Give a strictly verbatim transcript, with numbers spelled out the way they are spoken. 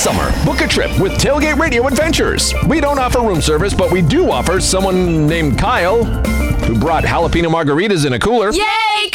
summer. Book a trip with Tailgate Radio Adventures. We don't offer room service, but we do offer someone named Kyle who brought jalapeno margaritas in a cooler. Yay,